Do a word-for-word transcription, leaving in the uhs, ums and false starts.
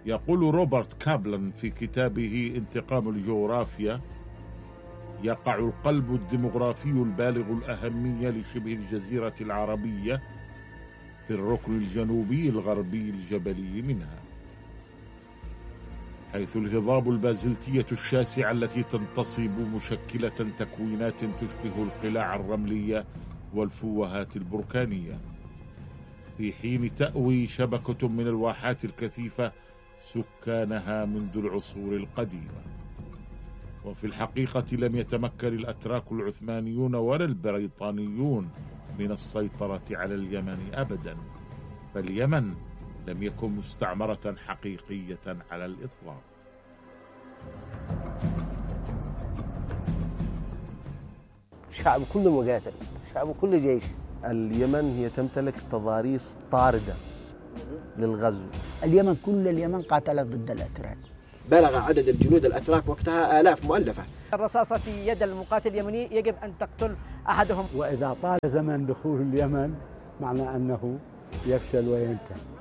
يقول روبرت كابلن في كتابه انتقام الجغرافيا: يقع القلب الديمغرافي البالغ الأهمية لشبه الجزيرة العربية في الركن الجنوبي الغربي الجبلي منها، حيث الهضاب البازلتية الشاسعة التي تنتصب مشكلة تكوينات تشبه القلاع الرملية والفوهات البركانية، في حين تأوي شبكة من الواحات الكثيفة سكانها منذ العصور القديمة. وفي الحقيقة لم يتمكن الأتراك العثمانيون ولا البريطانيون من السيطرة على اليمن أبدا، فاليمن لم يكن مستعمرة حقيقية على الإطلاق. شعب كله مقاتل، شعب كله جيش. اليمن هي تمتلك تضاريس طاردة للغزو. اليمن كل اليمن قاتلت ضد الأتراك. بلغ عدد الجنود الأتراك وقتها آلاف مؤلفة. الرصاصة في يد المقاتل اليمني يجب أن تقتل أحدهم. وإذا طال زمن دخول اليمن معنى أنه يفشل وينتهي.